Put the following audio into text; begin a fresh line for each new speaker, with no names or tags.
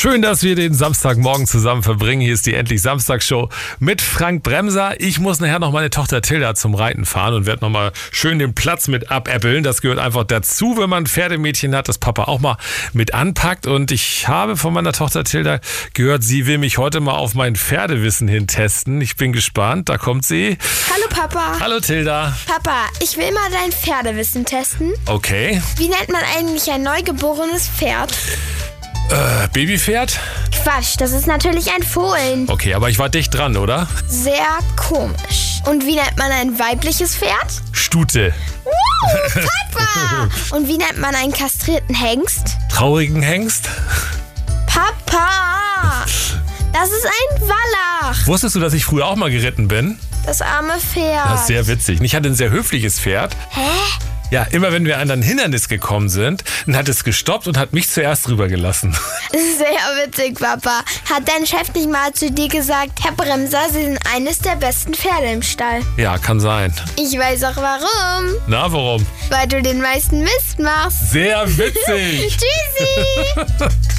Schön, dass wir den Samstagmorgen zusammen verbringen. Hier ist die Endlich Samstagsshow mit Frank Bremser. Ich muss nachher noch meine Tochter Tilda zum Reiten fahren und werde nochmal schön den Platz mit abäppeln. Das gehört einfach dazu, wenn man ein Pferdemädchen hat, das Papa auch mal mit anpackt. Und ich habe von meiner Tochter Tilda gehört, sie will mich heute mal auf mein Pferdewissen hin testen. Ich bin gespannt, da kommt sie.
Hallo Papa.
Hallo Tilda.
Papa, ich will mal dein Pferdewissen testen.
Okay.
Wie nennt man eigentlich ein neugeborenes Pferd?
Babypferd?
Quatsch, das ist natürlich ein Fohlen.
Okay, aber ich war dicht dran, oder?
Sehr komisch. Und wie nennt man ein weibliches Pferd?
Stute.
Papa! Und wie nennt man einen kastrierten Hengst?
Traurigen Hengst?
Papa! Das ist ein Wallach.
Wusstest du, dass ich früher auch mal geritten bin?
Das arme Pferd.
Das ist sehr witzig. Ich hatte ein sehr höfliches Pferd.
Hä?
Ja, immer wenn wir an ein Hindernis gekommen sind, dann hat es gestoppt und hat mich zuerst rübergelassen.
Sehr witzig, Papa. Hat dein Chef nicht mal zu dir gesagt, Herr Bremser, Sie sind eines der besten Pferde im Stall?
Ja, kann sein.
Ich weiß auch warum.
Na, warum?
Weil du den meisten Mist machst.
Sehr witzig.
Tschüssi.